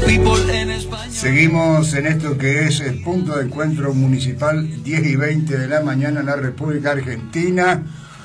Seguimos en esto que es el punto de encuentro municipal, 10:20 de la mañana en la República Argentina.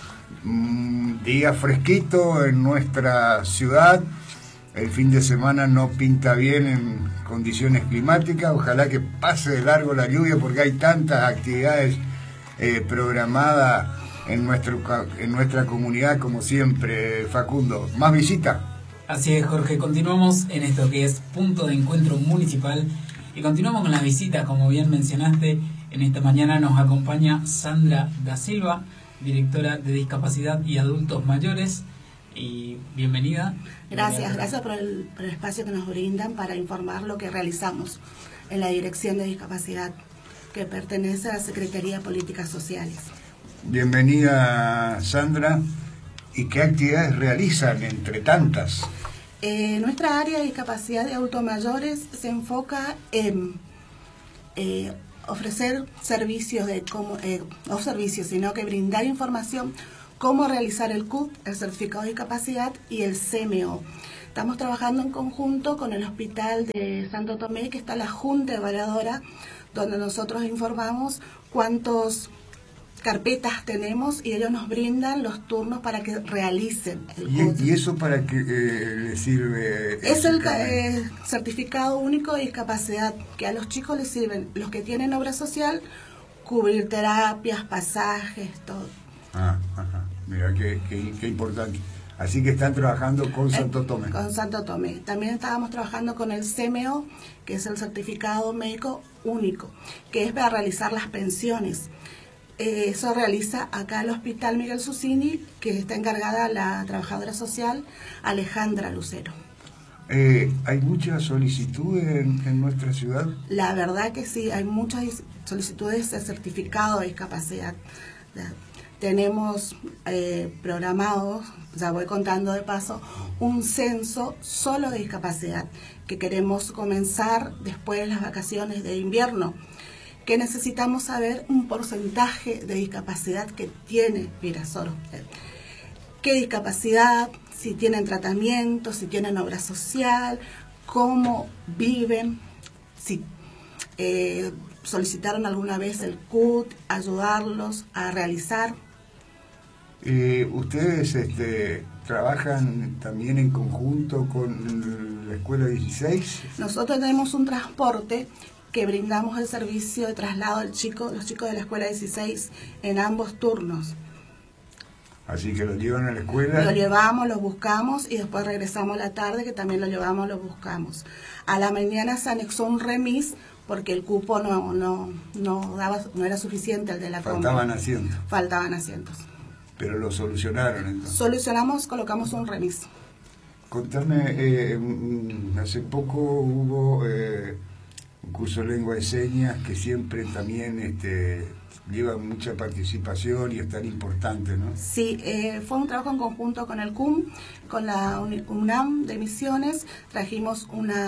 Día fresquito en nuestra ciudad. El fin de semana no pinta bien en condiciones climáticas. Ojalá que pase de largo la lluvia porque hay tantas actividades programadas en nuestra comunidad como siempre. Facundo, ¿más visita? Así es, Jorge, continuamos en esto que es punto de encuentro municipal y continuamos con las visitas, como bien mencionaste. En esta mañana nos acompaña Sandra da Silva, directora de Discapacidad y Adultos Mayores, y bienvenida. Gracias por el espacio que nos brindan para informar lo que realizamos en la Dirección de Discapacidad, que pertenece a la Secretaría de Políticas Sociales. Bienvenida, Sandra. ¿Y qué actividades realizan entre tantas? Nuestra área de discapacidad de adultos mayores se enfoca en ofrecer servicios, no servicios, sino que brindar información, cómo realizar el CUT, el Certificado de Discapacidad, y el CMO. Estamos trabajando en conjunto con el Hospital de Santo Tomé, que está la Junta Evaluadora, donde nosotros informamos cuántos carpetas tenemos y ellos nos brindan los turnos para que realicen el CUT. ¿Y eso para qué les sirve? Es el certificado único de discapacidad, que a los chicos les sirven, los que tienen obra social, cubrir terapias, pasajes, todo. Mira qué importante. Así que están trabajando con Santo Tomé. Con Santo Tomé. También estábamos trabajando con el CMO, que es el certificado médico único, que es para realizar las pensiones. Eso realiza acá el Hospital Miguel Susini, que está encargada la trabajadora social Alejandra Lucero. ¿Hay muchas solicitudes en nuestra ciudad? La verdad que sí, hay muchas solicitudes de certificado de discapacidad. Tenemos programados, ya voy contando de paso, un censo solo de discapacidad, que queremos comenzar después de las vacaciones de invierno, que necesitamos saber un porcentaje de discapacidad que tiene Virasoro. ¿Qué discapacidad? Si tienen tratamiento, si tienen obra social, cómo viven, si solicitaron alguna vez el CUT, ayudarlos a realizar. ¿Ustedes trabajan también en conjunto con la Escuela 16? Nosotros tenemos un transporte que brindamos el servicio de traslado de los chicos de la Escuela 16 en ambos turnos. Así que los llevan a la escuela. Lo llevamos, los buscamos y después regresamos a la tarde, que también lo llevamos, los buscamos. A la mañana se anexó un remis porque el cupo no era suficiente, el de la compra. Faltaban asientos. Pero lo solucionaron entonces. Solucionamos, colocamos un remis. Contame, hace poco hubo un curso de lengua de señas que siempre también lleva mucha participación y es tan importante, ¿no? Sí, fue un trabajo en conjunto con el CUM, con la UNAM de Misiones. Trajimos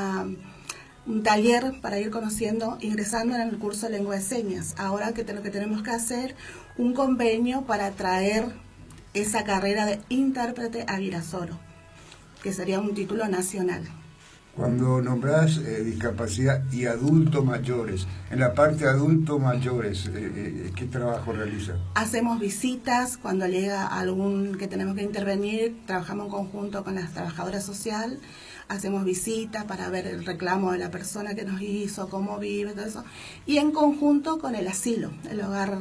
un taller para ir conociendo, ingresando en el curso de lengua de señas. Ahora lo que tenemos que hacer, un convenio para traer esa carrera de intérprete a Virasoro, que sería un título nacional. Cuando nombrás discapacidad y adultos mayores, en la parte de adultos mayores, ¿qué trabajo realiza? Hacemos visitas, cuando llega algún que tenemos que intervenir, trabajamos en conjunto con la trabajadora social, hacemos visitas para ver el reclamo de la persona que nos hizo, cómo vive, todo eso, y en conjunto con el asilo, el hogar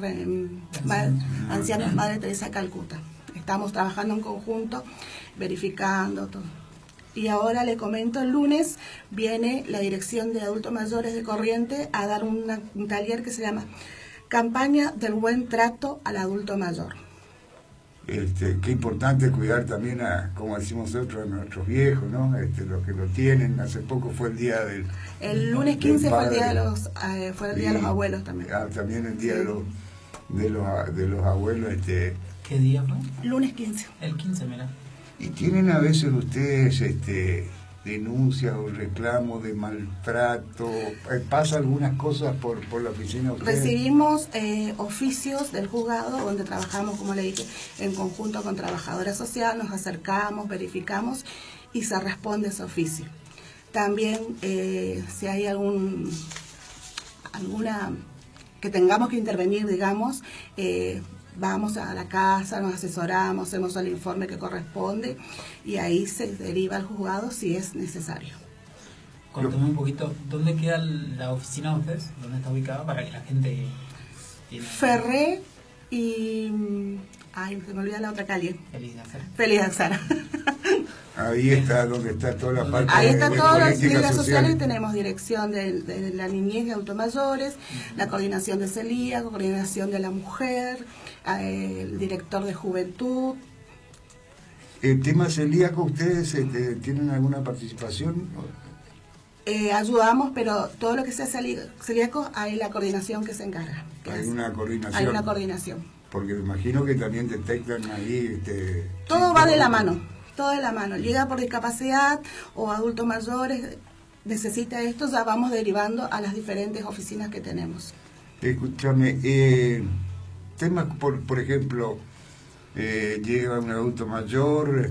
ancianos Madre Teresa de Calcuta. Estamos trabajando en conjunto, verificando todo. Y ahora le comento, el lunes viene la Dirección de Adultos Mayores de Corrientes a dar un taller que se llama Campaña del Buen Trato al Adulto Mayor. Qué importante cuidar también, como decimos nosotros, a nuestros viejos, ¿no? Los que lo tienen. Hace poco fue el día del... El lunes 15 fue el día de los abuelos también. También el día de los abuelos. ¿Qué día fue? Lunes 15. El 15, mira. ¿Y tienen a veces ustedes denuncias o reclamos de maltrato? ¿Pasa algunas cosas por la oficina de ustedes? Recibimos oficios del juzgado donde trabajamos, como le dije, en conjunto con trabajadora social, nos acercamos, verificamos y se responde ese oficio. También si hay alguna que tengamos que intervenir, digamos, vamos a la casa, nos asesoramos, hacemos el informe que corresponde y ahí se deriva al juzgado si es necesario. Contame un poquito, ¿dónde queda la oficina de ustedes? ¿Dónde está ubicada para que la gente... Ferré y... Ay, se me olvida la otra calle. Feliz de hacer. Feliz de Axara. Ahí está donde está toda la parte Ahí está de todas las políticas medidas sociales. sociales. Tenemos dirección de la niñez y adultos mayores, la coordinación de celíaco, coordinación de la mujer, el director de juventud. El tema celíaco, ¿ustedes tienen alguna participación? Ayudamos, pero todo lo que sea celíaco hay la coordinación que se encarga. Hay una coordinación. Hay una coordinación. Porque me imagino que también detectan ahí... Todo va de la mano, todo de la mano. Llega por discapacidad o adultos mayores, necesita esto, ya vamos derivando a las diferentes oficinas que tenemos. Escúchame, temas, por ejemplo, llega un adulto mayor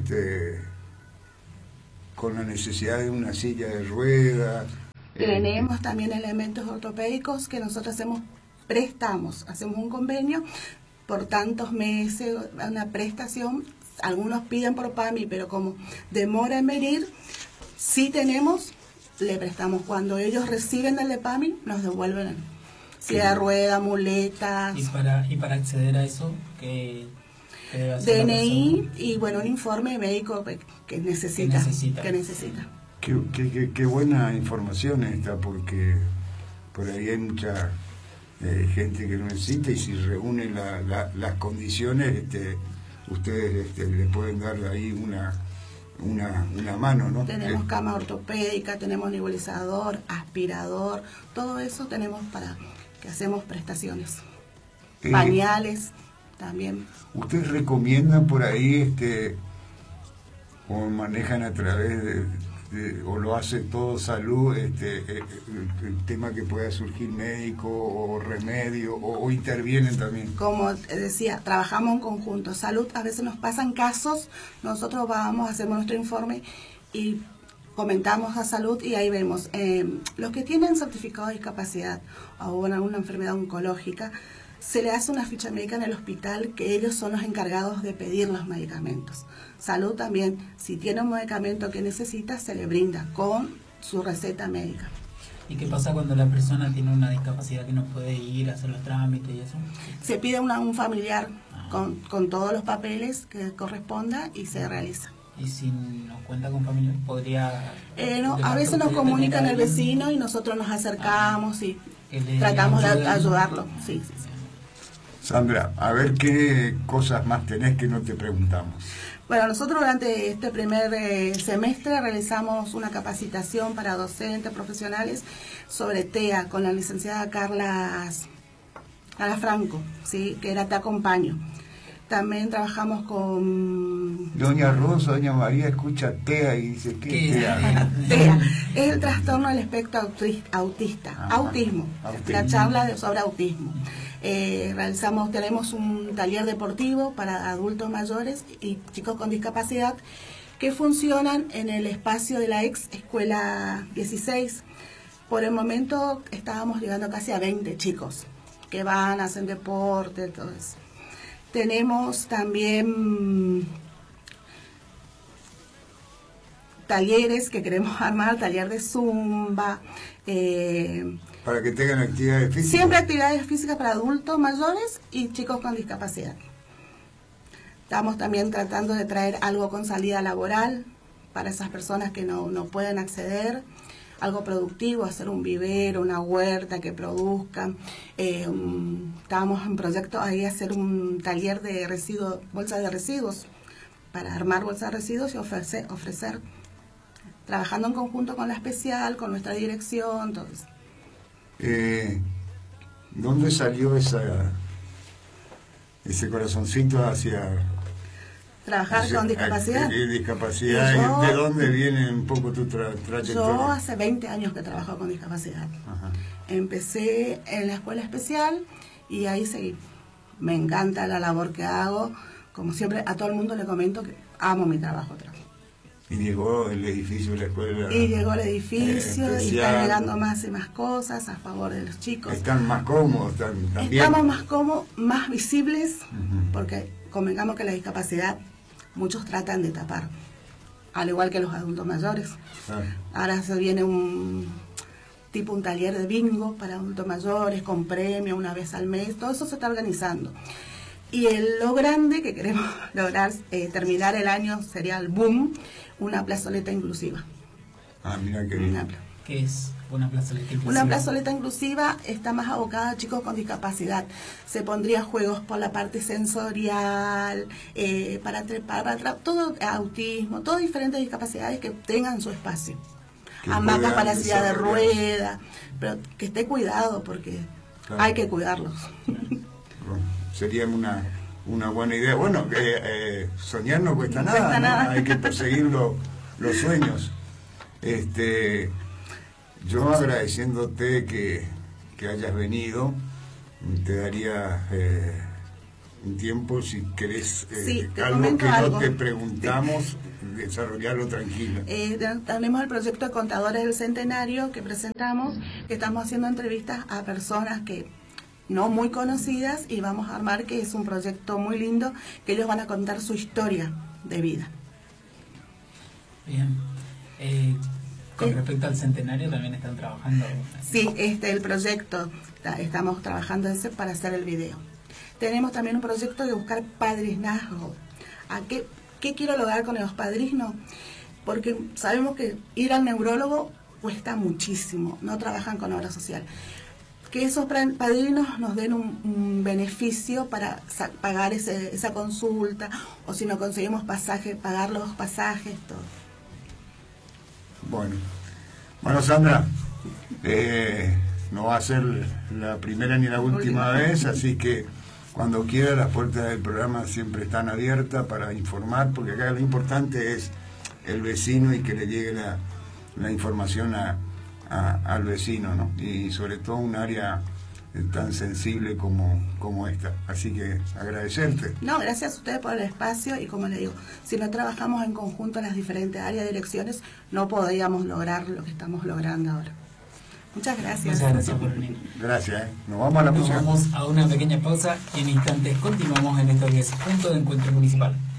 con la necesidad de una silla de ruedas. Tenemos también elementos ortopédicos que nosotros hacemos un convenio por tantos meses, una prestación. Algunos piden por PAMI, pero como demora en venir, sí tenemos, le prestamos. Cuando ellos reciben el de PAMI, nos devuelven silla de rueda, muletas. ¿Y para acceder a eso, qué debe hacer DNI y bueno, un informe médico que necesita. Qué buena información esta, porque por ahí hay mucha gente que lo necesita, y si reúnen las condiciones, ustedes le pueden dar ahí una mano, ¿no? Tenemos cama ortopédica, tenemos nebulizador, aspirador, todo eso tenemos para que hacemos prestaciones. Pañales también. ¿Ustedes recomiendan por ahí o manejan a través o lo hace todo salud, el tema que pueda surgir médico o remedio, o intervienen también? Como decía, trabajamos en conjunto. Salud, a veces nos pasan casos, nosotros vamos, hacemos nuestro informe y comentamos a salud y ahí vemos. Los que tienen certificado de discapacidad o alguna enfermedad oncológica, se le hace una ficha médica en el hospital, que ellos son los encargados de pedir los medicamentos. Salud también, si tiene un medicamento que necesita, se le brinda con su receta médica. ¿Y qué pasa cuando la persona tiene una discapacidad que no puede ir a hacer los trámites y eso? Se pide un familiar con todos los papeles que corresponda y se realiza. ¿Y si nos cuenta con familia, podría...? No, a veces nos comunican el vecino y nosotros nos acercamos y tratamos de ayudarlo. Sí. Sandra, a ver qué cosas más tenés que no te preguntamos. Bueno, nosotros durante este primer semestre realizamos una capacitación para docentes profesionales sobre TEA con la licenciada Carla Franco, ¿sí? Que era Te Acompaño. También trabajamos con... Doña Rosa, Doña María escucha TEA y dice, ¿qué es TEA? TEA es el trastorno del espectro autista, autismo, la charla sobre autismo. Tenemos un taller deportivo para adultos mayores y chicos con discapacidad que funcionan en el espacio de la ex Escuela 16. Por el momento estábamos llegando casi a 20 chicos que van, hacen deporte, todo eso. Tenemos también talleres que queremos armar, taller de zumba. Para que tengan actividades físicas. Siempre actividades físicas para adultos mayores y chicos con discapacidad. Estamos también tratando de traer algo con salida laboral para esas personas que no pueden acceder. Algo productivo, hacer un vivero, una huerta que produzcan. Estábamos en proyecto ahí hacer un taller de residuos, bolsas de residuos, para armar bolsas de residuos y ofrecer, trabajando en conjunto con la especial, con nuestra dirección, todo eso. ¿Dónde salió ese corazoncito hacia trabajar con discapacidad? Discapacidad. ¿De dónde viene un poco tu trayectoria? Yo hace 20 años que trabajo con discapacidad. Ajá. Empecé en la escuela especial y ahí seguí. Me encanta la labor que hago. Como siempre, a todo el mundo le comento que amo mi trabajo. Y llegó el edificio de la escuela. Y llegó el edificio y especial. están llegando más y más cosas a favor de los chicos. Están más cómodos también. Estamos más cómodos, más visibles, Ujú. porque convengamos que la discapacidad muchos tratan de tapar, al igual que los adultos mayores. Ah, Ahora se viene un taller de bingo para adultos mayores, con premio una vez al mes, todo eso se está organizando. Y lo grande que queremos lograr, terminar el año, sería el boom, una plazoleta inclusiva. mira qué bien. ¿Qué es una plazoleta inclusiva? Una plazoleta inclusiva está más abocada a chicos con discapacidad. Se pondría juegos por la parte sensorial, para todo autismo, todas diferentes discapacidades que tengan su espacio. Que Hamacas puedan para silla de desarrollarse. rueda, pero que esté cuidado porque Claro. hay que cuidarlos. Bueno, sería una buena idea. Bueno, soñar no cuesta No nada, cuesta ¿no? nada. Hay que perseguir los sueños. Yo agradeciéndote que hayas venido, te daría un tiempo si querés Sí, te algo comento que no algo. te preguntamos, desarrollarlo tranquilo. Tenemos el proyecto de Contadores del Centenario que presentamos, que estamos haciendo entrevistas a personas que no muy conocidas y vamos a armar, que es un proyecto muy lindo, que ellos van a contar su historia de vida. Bien. Con respecto al centenario también están trabajando. Sí, el proyecto, estamos trabajando ese para hacer el video. Tenemos también un proyecto de buscar padrinazgo. ¿Qué quiero lograr con los padrinos? Porque sabemos que ir al neurólogo cuesta muchísimo, no trabajan con obra social. Que esos padrinos nos den un beneficio para pagar esa consulta, o si no conseguimos pasaje, pagar los pasajes, todo. Bueno, Sandra, no va a ser la primera ni la última vez, así que cuando quiera las puertas del programa siempre están abiertas para informar, porque acá lo importante es el vecino y que le llegue la información al vecino, ¿no? Y sobre todo un área tan sensible como esta. Así que agradecerte. No, gracias a ustedes por el espacio y como les digo, si no trabajamos en conjunto en las diferentes áreas de direcciones, no podríamos lograr lo que estamos logrando ahora. Muchas gracias. Muchas gracias por venir. Gracias. Nos vamos a la Nos música. vamos a una pequeña pausa y en instantes continuamos en esto que es Punto de Encuentro Municipal.